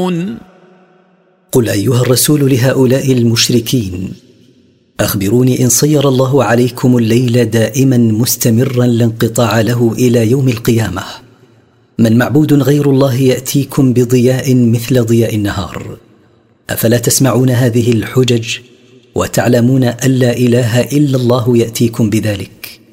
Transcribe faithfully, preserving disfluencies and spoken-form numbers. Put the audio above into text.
تسمعون. قل أيها الرسول لهؤلاء المشركين: أخبروني إن صير الله عليكم الليل دائما مستمرا لا انقطاع له إلى يوم القيامة، من معبود غير الله يأتيكم بضياء مثل ضياء النهار؟ أفلا تسمعون هذه الحجج وتعلمون أن لا إله إلا الله يأتيكم بذلك؟